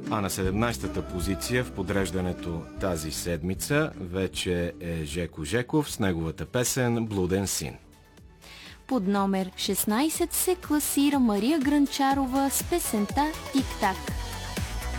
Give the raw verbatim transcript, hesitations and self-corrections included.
А на седемнадесетата позиция в подреждането тази седмица вече е Жеко Жеков с неговата песен "Блуден син". Под номер шестнадесет се класира Мария Грънчарова с песента "Тик-так".